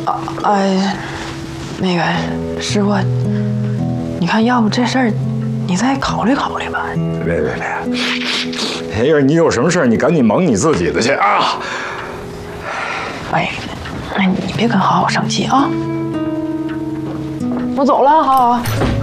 那个师傅，你看，要不这事儿，你再考虑考虑吧。 别，黑儿，你有什么事儿，你赶紧忙你自己的去啊。 哎，你别跟好好生气啊。我走了，好好。